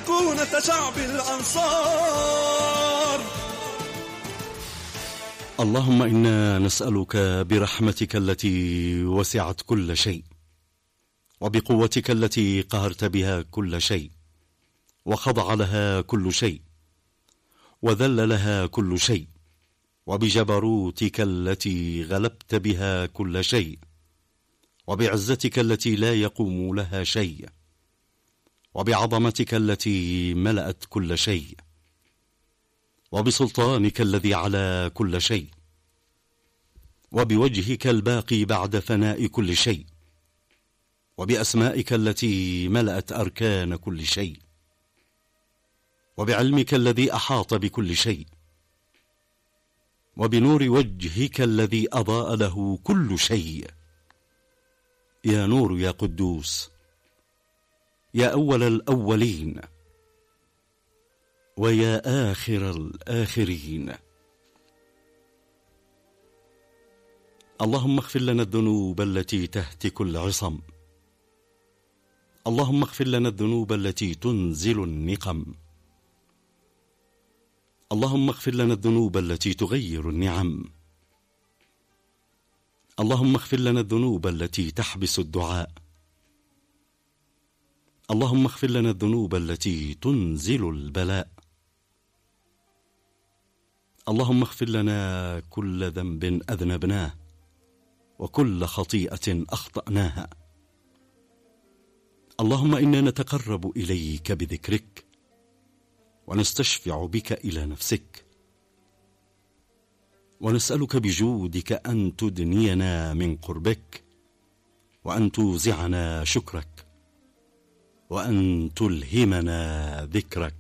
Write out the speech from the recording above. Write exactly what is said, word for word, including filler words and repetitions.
سكونة شعب الأنصار. اللهم إنا نسألك برحمتك التي وسعت كل شيء، وبقوتك التي قهرت بها كل شيء، وخضع لها كل شيء، وذل لها كل شيء، وبجبروتك التي غلبت بها كل شيء، وبعزتك التي لا يقوم لها شيء، وبعظمتك التي ملأت كل شيء، وبسلطانك الذي على كل شيء، وبوجهك الباقي بعد فناء كل شيء، وبأسمائك التي ملأت أركان كل شيء، وبعلمك الذي أحاط بكل شيء، وبنور وجهك الذي أضاء له كل شيء. يا نور يا قدوس، يا أول الأولين، ويا آخر الآخرين. اللهم اغفر لنا الذنوب التي تهتك العصم، اللهم اغفر لنا الذنوب التي تنزل النقم، اللهم اغفر لنا الذنوب التي تغير النعم، اللهم اغفر لنا الذنوب التي تحبس الدعاء، اللهم اغفر لنا الذنوب التي تنزل البلاء، اللهم اغفر لنا كل ذنب أذنبناه وكل خطيئة أخطأناها. اللهم إنا نتقرب إليك بذكرك، ونستشفع بك إلى نفسك، ونسألك بجودك أن تدنينا من قربك، وأن توزعنا شكرك، وأن تلهمنا ذكرك.